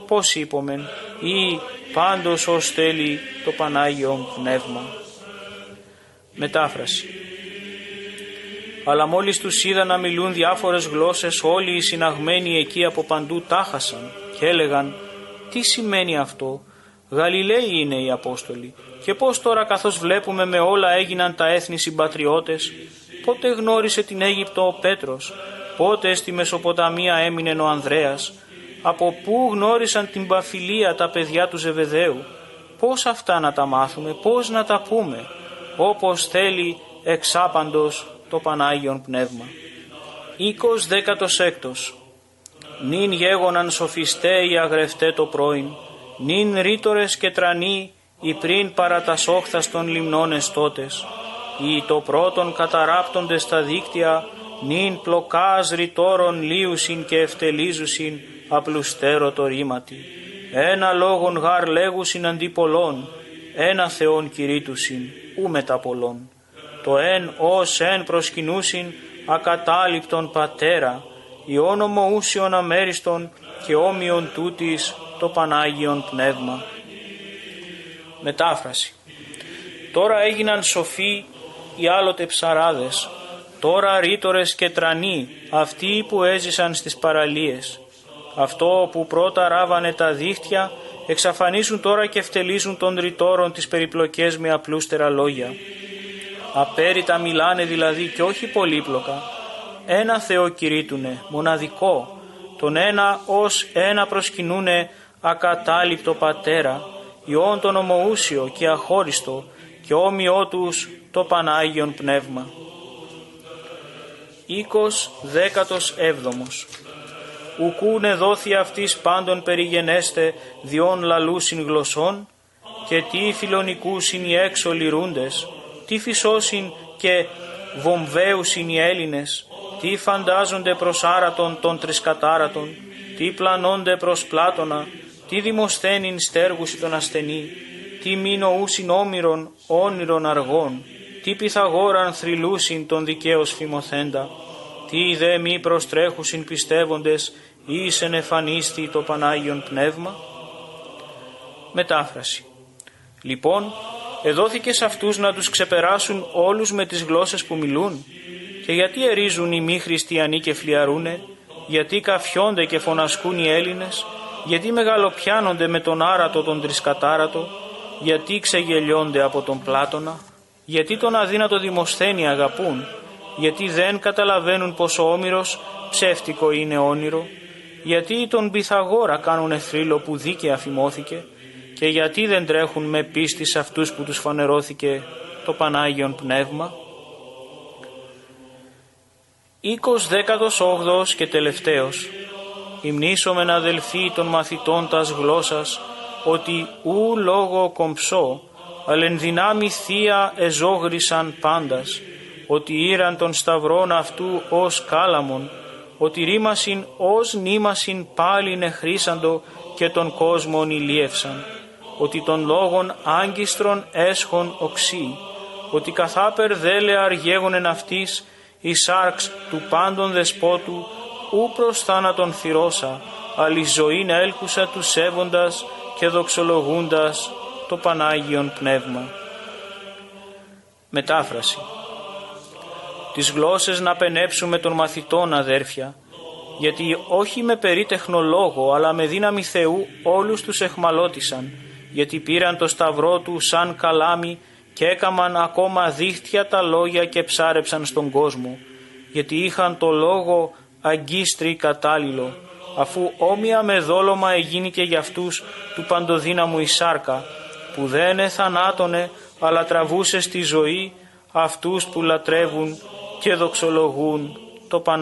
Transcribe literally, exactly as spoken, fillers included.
πώς είπομεν, ή πάντως ως θέλει το Πανάγιον Πνεύμα. Μετάφραση. Αλλά μόλις τους είδα να μιλούν διάφορες γλώσσες, όλοι οι συναγμένοι εκεί από παντού τάχασαν και έλεγαν, τι σημαίνει αυτό, Γαλιλαίοι είναι οι Απόστολοι, και πώς τώρα καθώς βλέπουμε με όλα έγιναν τα έθνη συμπατριώτες, πότε γνώρισε την Αίγυπτο ο Πέτρος, πότε στη Μεσοποταμία έμεινε ο Ανδρέας, από πού γνώρισαν την Παφιλία τα παιδιά του Ζεβεδαίου, πώς αυτά να τα μάθουμε, πώς να τα πούμε, όπως θέλει εξάπαντος το Πανάγιον Πνεύμα. Οίκος δέκατος έκτος. Νυν γέγοναν σοφιστέ οι αγρευτέ το πρώην, νυν ρήτορες και τρανοί οι πριν παρά τας όχθας των λιμνών εστώτες, οι το πρώτον καταράπτονται στα δίκτυα, νυν πλοκάς ρητόρων λίουσιν και ευτελίζουσιν απλουστέρο το ρήματι. Ένα λόγον γάρ λέγουσιν αντί πολλών, ένα Θεόν κηρύττουσιν, ου μετα πολλών. Το εν ως εν προσκυνούσιν ακατάληπτον πατέρα, η όνομο ούσιον αμέριστον και όμοιον τούτης το Πανάγιον Πνεύμα. Μετάφραση. Τώρα έγιναν σοφοί οι άλλοτε ψαράδες, τώρα ρήτορες και τρανοί αυτοί που έζησαν στις παραλίες. Αυτό που πρώτα ράβανε τα δίχτυα εξαφανίσουν τώρα και ευτελίζουν των ρητόρων τις περιπλοκές με απλούστερα λόγια. Απέριτα μιλάνε δηλαδή και όχι πολύπλοκα. Ένα Θεό κηρύττουνε, μοναδικό, τον ένα ως ένα προσκυνούνε ακατάληπτο πατέρα, Υιόν τον ομοούσιο και αχώριστο και όμοιό τους το Πανάγιον Πνεύμα. Οίκος δέκατος έβδομος. Ουκούνε δόθη αυτής πάντων περιγενέστε διόν λαλούσιν γλωσσών, και τι φιλονικούσιν οι έξω λυρούντες, τι φυσώσιν και βομβαίουσιν οι Έλληνες, τι φαντάζονται προς άρατον των τρισκατάρατων, τι πλανώνται προς Πλάτωνα, τι δημοσθένην στέργουσι τον ασθενή, τι μη νοούσιν όμηρον όνειρον αργών, τι Πυθαγόραν θρυλούσιν τον δικαίως φημωθέντα, τι δε μη προστρέχουσιν πιστεύοντες εις ενεφανίστη το Πανάγιον Πνεύμα. Μετάφραση. Λοιπόν, εδόθηκε σε αυτούς να τους ξεπεράσουν όλους με τις γλώσσες που μιλούν, και γιατί ερίζουν οι μη χριστιανοί και φλιαρούνε, γιατί καφιόνται και φωνασκούν οι Έλληνες, γιατί μεγαλοπιάνονται με τον άρατο τον τρισκατάρατο, γιατί ξεγελιώνται από τον Πλάτωνα, γιατί τον αδύνατο Δημοσθένη αγαπούν, γιατί δεν καταλαβαίνουν πως ο Όμηρος ψεύτικο είναι όνειρο, γιατί τον Πυθαγόρα κάνουνε θρύλο που δίκαια φημώθηκε, και γιατί δεν τρέχουν με πίστη σε αυτούς που τους φανερώθηκε το Πανάγιον Πνεύμα. Οίκος δέκατος όγδοος και τελευταίος. Υμνήσομεν αδελφοί των μαθητών τας γλώσσας, ότι ου λόγο κομψό, αλλά εν δυνάμει θεία εζόγρισαν πάντας, ότι ήραν των σταυρών αυτού ως κάλαμον, ότι ρήμασιν ως νήμασιν πάλιν εχρήσαντο και τον κόσμον ηλίευσαν, ότι τον λόγον άγκιστρον έσχον οξύ, ότι καθάπερ δέλεα αργέγονεν αυτής η σάρξ του πάντων δεσπότου, ου προς θάνατον θυρώσα, αλλη ζωήν έλκουσα του σέβοντας και δοξολογούντας το Πανάγιον Πνεύμα. Μετάφραση. Τις γλώσσες να πενέψουμε των μαθητών, αδέρφια, γιατί όχι με περίτεχνο λόγο, αλλά με δύναμη Θεού όλους τους εχμαλώτησαν, γιατί πήραν το σταυρό του σαν καλάμι και έκαμαν ακόμα δίχτυα τα λόγια και ψάρεψαν στον κόσμο, γιατί είχαν το λόγο αγκίστρι κατάλληλο, αφού όμοια με δόλωμα εγίνηκε για αυτούς του παντοδύναμου η σάρκα, που δεν εθανάτωνε, αλλά τραβούσε στη ζωή αυτούς που λατρεύουν και δοξολογούν το Πανάγιο